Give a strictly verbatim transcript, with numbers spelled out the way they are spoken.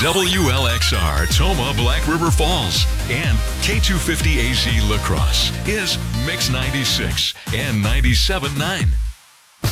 W L X R Toma Black River Falls and K two fifty A Z La Crosse is Mix ninety-six and ninety-seven point nine.